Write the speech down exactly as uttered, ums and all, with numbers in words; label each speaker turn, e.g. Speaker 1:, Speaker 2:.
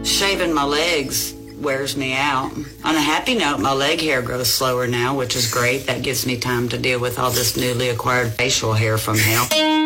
Speaker 1: Shaving my legs wears me out. On a happy note, my leg hair grows slower now, which is great. That gives me time to deal with all this newly acquired facial hair from hell.